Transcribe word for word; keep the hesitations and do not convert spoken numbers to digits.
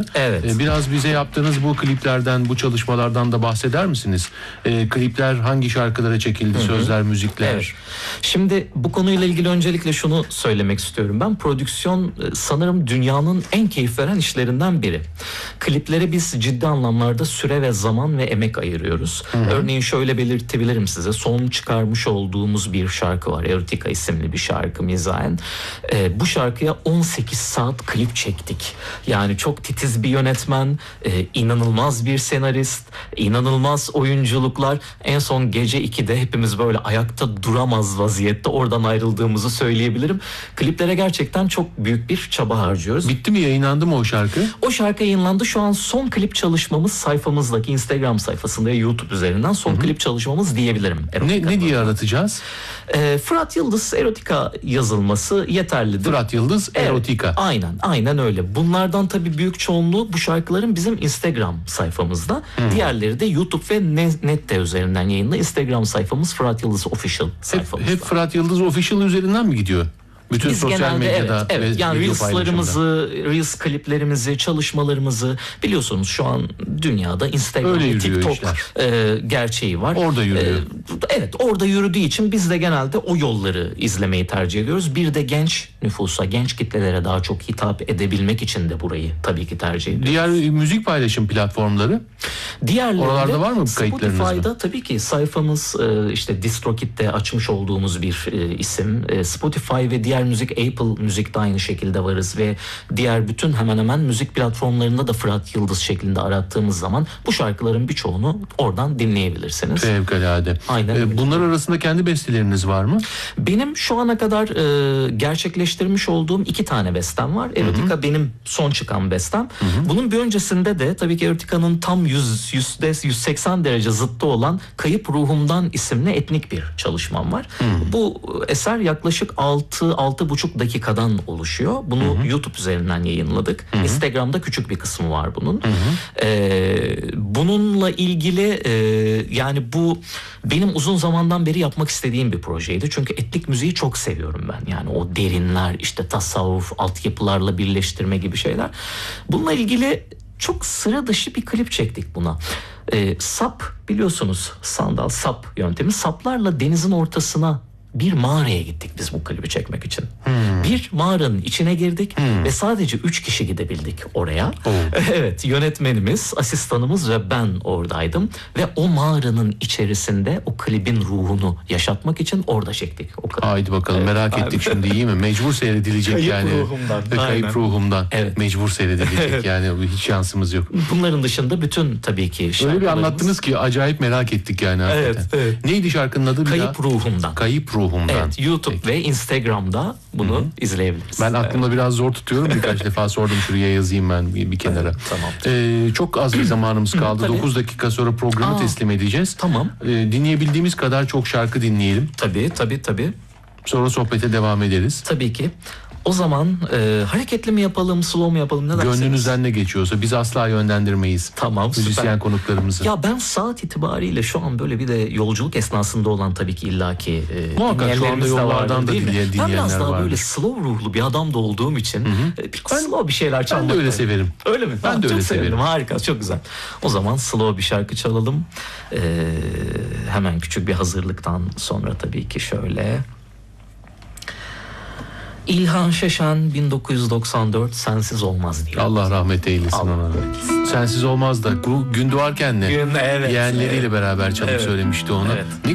Evet. E, biraz bize yaptığınız bu kliplerden, bu çalışmalardan da bahseder misiniz? E, klipler hangi şarkılara çekildi? Hı-hı. Sözler, müzikler. Evet. Şimdi bu konuyla ilgili öncelikle şunu söylemek istiyorum. Ben prodüksiyon sanırım dünyanın en keyif veren işlerinden biri. Kliplere biz ciddi anlamlarda süre ve zaman ve emek ayırıyoruz. Hı-hı. Örneğin şöyle belirtebilirim size. Son çıkarmış olduğumuz bir şarkı var. Erotika isimli bir şarkı mizahen. Ee, bu şarkıya on sekiz saat klip çektik. Yani çok titiz bir yönetmen, e, inanılmaz bir senarist, inanılmaz oyunculuklar. En son gece ikide hepimiz böyle ayakta duramaz vaziyette oradan ayrıldığımızı söyleyebilirim. Kliplere gerçekten çok büyük bir çaba harcıyoruz. Bitti mi? Yayınlandı mı o şarkı? O şarkı yayınlandı. Şu an son klip çalışmamız sayfamızdaki Instagram sayfasında, YouTube üzerinden son Hı-hı. klip çalışmamız diyebilirim. Ne, ne diye aratacağız? Ee, Fırat Yıldız Erotika yazılması yeterlidir. Fırat Yıldız Erotika. Evet, aynen, aynen öyle. Bunlardan tabii büyük çoğunluğu bu şarkıların bizim Instagram sayfamızda. Hı. Diğerleri de YouTube ve Nette üzerinden yayınlı. Instagram sayfamız Fırat Yıldız Official sayfamızda. Hep, hep Fırat Yıldız Official üzerinden mi gidiyor? Bütün Biz sosyal genelde, medyada evet, evet. Yani Reels'larımızı, Reels kliplerimizi, çalışmalarımızı biliyorsunuz şu an dünyada Instagram ve TikTok e, gerçeği var. Orada yürüyor. E, evet, orada yürüdüğü için biz de genelde o yolları izlemeyi tercih ediyoruz. Bir de genç nüfusa, genç kitlelere daha çok hitap edebilmek için de burayı tabii ki tercih ediyoruz. Diğer müzik paylaşım platformları? Diğerlerinde oralarda var mı kayıtlarınız? Spotify'da tabii ki sayfamız işte DistroKid'de açmış olduğumuz bir isim. Spotify ve diğer müzik, Apple Müzik'te aynı şekilde varız ve diğer bütün hemen hemen müzik platformlarında da Fırat Yıldız şeklinde arattığımız zaman bu şarkıların birçoğunu oradan dinleyebilirsiniz. Fevkalade. Aynen. Ee, bunlar arasında kendi besteleriniz var mı? Benim şu ana kadar e, gerçekleştirmiş olduğum iki tane bestem var. Erotika Hı-hı. benim son çıkan bestem. Hı-hı. Bunun bir öncesinde de tabii ki Erotika'nın tam yüz, yüzde yüz seksen derece zıttı olan Kayıp Ruhumdan isimli etnik bir çalışmam var. Hı-hı. Bu eser yaklaşık altı altı buçuk dakikadan oluşuyor. Bunu Hı-hı. YouTube üzerinden yayınladık. Hı-hı. Instagram'da küçük bir kısmı var bunun. Ee, bununla ilgili e, yani bu benim uzun zamandan beri yapmak istediğim bir projeydi. Çünkü etnik müziği çok seviyorum ben. Yani o derinler, işte tasavvuf, altyapılarla birleştirme gibi şeyler. Bununla ilgili çok sıra dışı bir klip çektik buna. Ee, sap biliyorsunuz, sandal sap yöntemi. Saplarla denizin ortasına bir mağaraya gittik biz bu klibi çekmek için. Hmm. Bir mağaranın içine girdik hmm. ve sadece üç kişi gidebildik oraya. Oh. Evet, yönetmenimiz, asistanımız ve ben oradaydım ve o mağaranın içerisinde o klibin ruhunu yaşatmak için orada çektik o klibi. Haydi bakalım, evet, merak ettik şimdi, iyi mi? Mecbur seyredilecek. Kayıp yani. Ruhumdan. Kayıp Aynen. ruhumdan. Evet. Mecbur seyredilecek evet. yani, hiç şansımız yok. Bunların dışında bütün tabii ki şarkılarımız. Öyle bir anlattınız ki acayip merak ettik yani. Evet, evet. Neydi şarkının adı? Kayıp bir Ruhumdan. Kayıp Ruhumdan. Evet, YouTube Peki. ve Instagram'da bunu Hı-hı. izleyebiliriz. Ben aklımda evet. biraz zor tutuyorum. Birkaç defa sordum, şuraya yazayım ben bir, bir kenara. Evet, tamam. Ee, çok az bir zamanımız kaldı. dokuz dakika sonra programı Aa, teslim edeceğiz. Tamam. Ee, dinleyebildiğimiz kadar çok şarkı dinleyelim. Tabii tabii tabii. Sonra sohbete devam ederiz. Tabii ki. O zaman e, hareketli mi yapalım, slow mu yapalım, ne dersiniz? Gönlünüzden ne geçiyorsa, biz asla yönlendirmeyiz. Tamam, müzisyen süper. konuklarımızı. Ya ben saat itibariyle şu an böyle bir de yolculuk esnasında olan tabii ki illaki e, muhakkak şu anda yollardan da dinleyen, dinleyenler var. Ben biraz daha vardır. Böyle slow ruhlu bir adam da olduğum için e, biraz ben, slow bir şeyler çalmak. Ben de öyle severim. Öyle mi? Ben ha, de öyle severim. severim. Harika, çok güzel. O zaman slow bir şarkı çalalım. E, hemen küçük bir hazırlıktan sonra tabii ki şöyle... İlhan Şeşen bin dokuz yüz doksan dört Sensiz Olmaz diye. Allah rahmet eylesin Allah ona. eylesin. Sensiz Olmaz da bu gün doğarken ne? Gün, evet, yeğenleriyle evet. beraber çalıp evet. söylemişti onu. Evet.